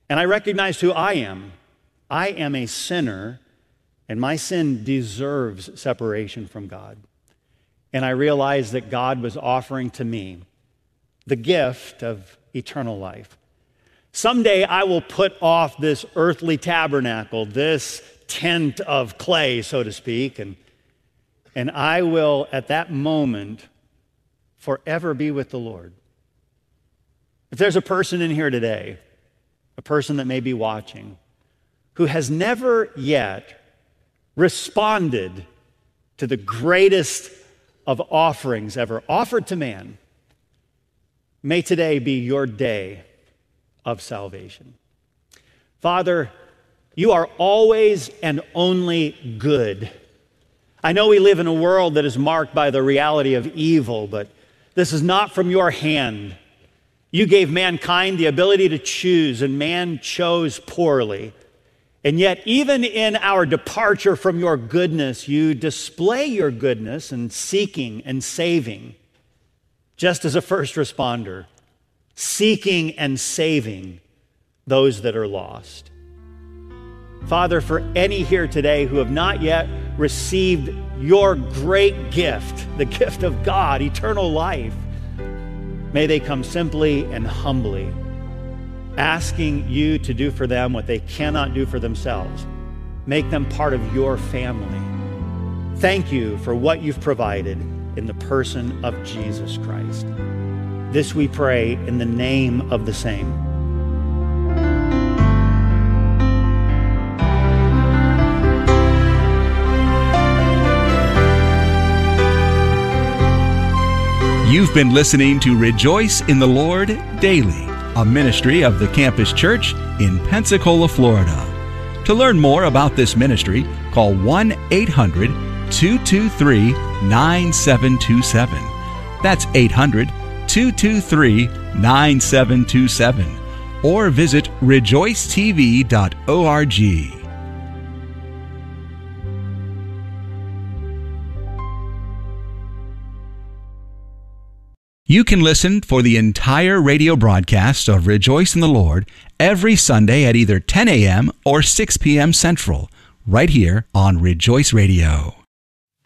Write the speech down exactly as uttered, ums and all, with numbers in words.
And I recognized who I am. I am a sinner, and my sin deserves separation from God. And I realized that God was offering to me the gift of eternal life. Someday I will put off this earthly tabernacle, this tent of clay, so to speak, and, and I will, at that moment, forever be with the Lord. If there's a person in here today, a person that may be watching, who has never yet responded to the greatest of offerings ever offered to man, may today be your day of salvation. Father, you are always and only good. I know we live in a world that is marked by the reality of evil, but this is not from your hand. You gave mankind the ability to choose, and man chose poorly. And yet, even in our departure from your goodness, you display your goodness in seeking and saving, just as a first responder, seeking and saving those that are lost. Father, for any here today who have not yet received your great gift, the gift of God, eternal life, may they come simply and humbly, asking you to do for them what they cannot do for themselves. Make them part of your family. Thank you for what you've provided in the person of Jesus Christ. This we pray in the name of the same. You've been listening to Rejoice in the Lord Daily, a ministry of the Campus Church in Pensacola, Florida. To learn more about this ministry, call one eight hundred two two three nine seven two seven. That's eight hundred two two three nine seven two seven. Or visit rejoice t v dot org. You can listen for the entire radio broadcast of Rejoice in the Lord every Sunday at either ten a.m. or six p.m. Central, right here on Rejoice Radio.